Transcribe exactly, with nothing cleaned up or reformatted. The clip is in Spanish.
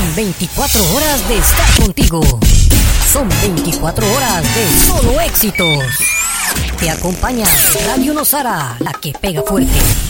Son veinticuatro horas de estar contigo. Son veinticuatro horas de solo éxitos. Te acompaña Radio Nosara, la que pega fuerte.